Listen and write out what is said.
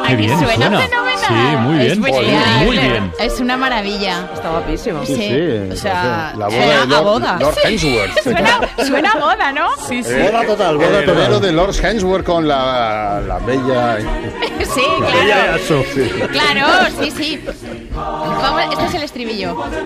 Qué bien Suena suena. fenomenal. Sí, muy bien. Muy bien. Es una maravilla. Está guapísimo. Sí. Sí, O sea, la boda suena de a boda. Lord Hemsworth. Suena a boda, ¿no? Sí, sí. Boda total, boda heredero total. de Lord Hemsworth con la bella... Sí, Ella claro. eso, sí. Claro, sí, sí. Vamos, este es el estribillo.